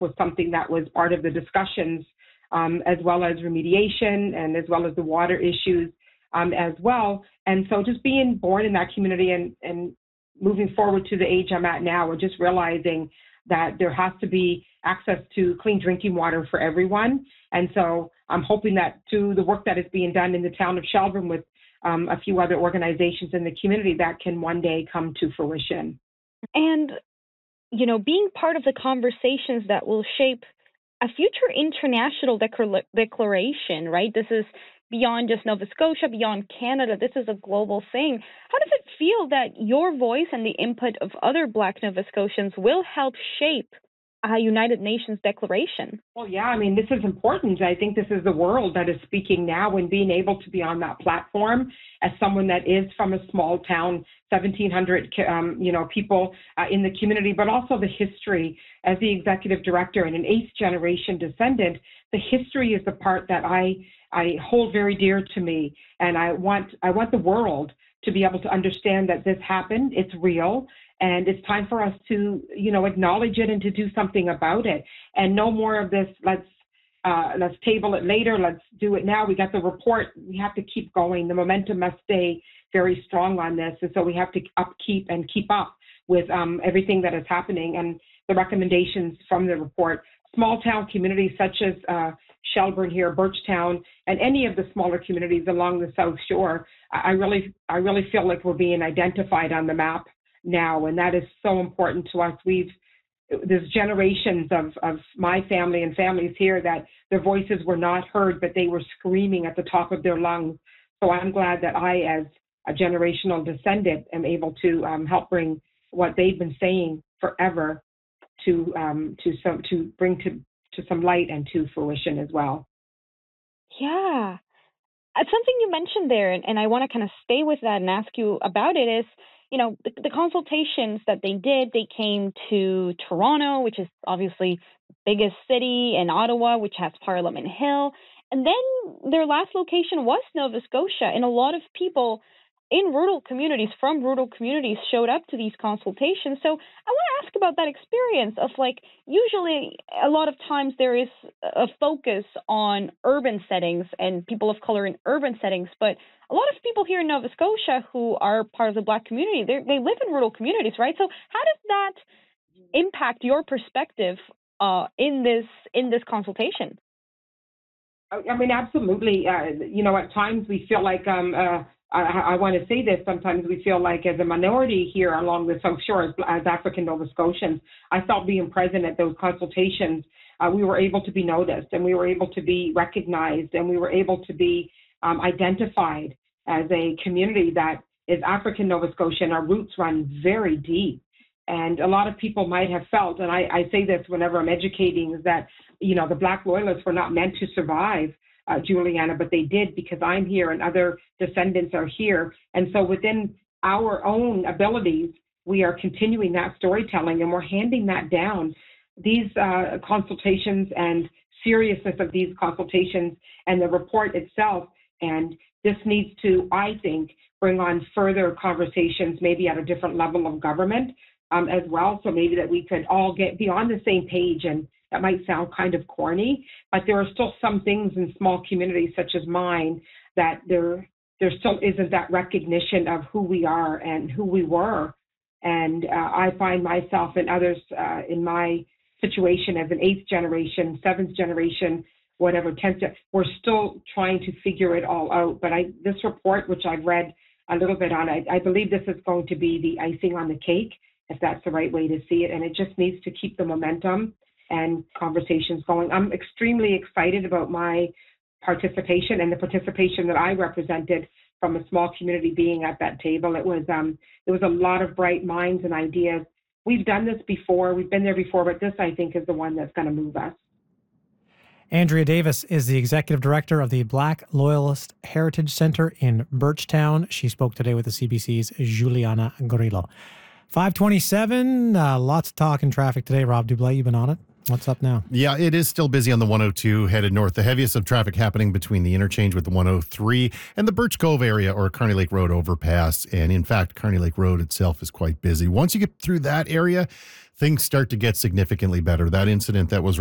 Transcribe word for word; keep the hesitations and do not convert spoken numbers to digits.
was something that was part of the discussions, um, as well as remediation and as well as the water issues um, as well. And so just being born in that community and, and moving forward to the age I'm at now, we're just realizing that there has to be access to clean drinking water for everyone. And so I'm hoping that through the work that is being done in the town of Shelburne with um, a few other organizations in the community, that can one day come to fruition. And, you know, being part of the conversations that will shape a future international declar- declaration, right? This is beyond just Nova Scotia, beyond Canada. This is a global thing. How does it feel that your voice and the input of other Black Nova Scotians will help shape a United Nations declaration? Well, yeah, I mean, this is important. I think this is the world that is speaking now, and being able to be on that platform as someone that is from a small town, seventeen hundred, um, you know, people uh, in the community, but also the history as the executive director and an eighth generation descendant. The history is the part that I I hold very dear to me, and I want I want the world to be able to understand that this happened. It's real. And it's time for us to, you know, acknowledge it and to do something about it. And no more of this, let's uh, let's table it later, let's do it now. We got the report. We have to keep going. The momentum must stay very strong on this. And so we have to upkeep and keep up with um, everything that is happening and the recommendations from the report. Small town communities such as uh, Shelburne here, Birchtown, and any of the smaller communities along the South Shore, I really, I really feel like we're being identified on the map now, and that is so important to us. We've there's generations of of my family and families here that their voices were not heard, but they were screaming at the top of their lungs. So I'm glad that I, as a generational descendant, am able to um, help bring what they've been saying forever to um, to some to bring to to some light and to fruition as well. Yeah. Uh, Something you mentioned there, and, and I want to kind of stay with that and ask you about it, is, you know, the, the consultations that they did, they came to Toronto, which is obviously the biggest city, and Ottawa, which has Parliament Hill. And then their last location was Nova Scotia. And a lot of people in rural communities, from rural communities, showed up to these consultations. So I want to ask about that experience of, like, usually a lot of times there is a focus on urban settings and people of color in urban settings, but a lot of people here in Nova Scotia who are part of the Black community, they live in rural communities, right? So how does that impact your perspective uh, in this in this consultation? I mean, absolutely. Uh, you know, at times we feel like um, uh, I, I want to say this, sometimes we feel like as a minority here along the South Shore, as, as African Nova Scotians, I felt being present at those consultations, uh, we were able to be noticed and we were able to be recognized and we were able to be um, identified as a community that is African Nova Scotian. Our roots run very deep. And a lot of people might have felt, and I, I say this whenever I'm educating, is that, you know, the Black Loyalists were not meant to survive, uh, Juliana, but they did because I'm here and other descendants are here. And so within our own abilities, we are continuing that storytelling and we're handing that down. These uh, consultations and seriousness of these consultations and the report itself, and this needs to, I think, bring on further conversations, maybe at a different level of government um, as well. So maybe that we could all get be on the same page, and that might sound kind of corny, but there are still some things in small communities such as mine that there there still isn't that recognition of who we are and who we were. And uh, I find myself and others uh, in my situation as an eighth generation, seventh generation, whatever, tenth, we're still trying to figure it all out. But I, this report, which I've read a little bit on, I, I believe this is going to be the icing on the cake, if that's the right way to see it. And it just needs to keep the momentum and conversations going. I'm extremely excited about my participation and the participation that I represented from a small community being at that table. It was um, there was a lot of bright minds and ideas. We've done this before, we've been there before, but this, I think, is the one that's going to move us. Andrea Davis is the executive director of the Black Loyalist Heritage Center in Birchtown. She spoke today with the C B C's Juliana Grillo. five twenty-seven, uh, lots of talk and traffic today. Rob Dublé, you've been on it. What's up now? Yeah, it is still busy on the one oh two headed north. The heaviest of traffic happening between the interchange with the one oh three and the Birch Cove area or Kearney Lake Road overpass. And in fact, Kearney Lake Road itself is quite busy. Once you get through that area, things start to get significantly better. That incident that was